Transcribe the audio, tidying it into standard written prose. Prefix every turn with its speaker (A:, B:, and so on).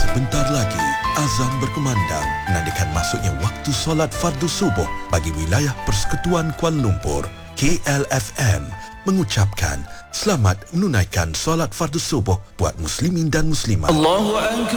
A: Sebentar lagi, azan berkumandang menandakan masuknya waktu solat fardu subuh bagi wilayah Persekutuan Kuala Lumpur. KLFM mengucapkan selamat menunaikan solat fardu subuh buat muslimin dan muslimat.
B: Allahu Akbar.